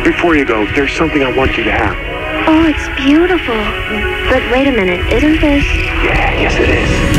Before you go, there's something I want you to have. Oh, it's beautiful. But wait a minute, isn't this... Yeah, yes it is.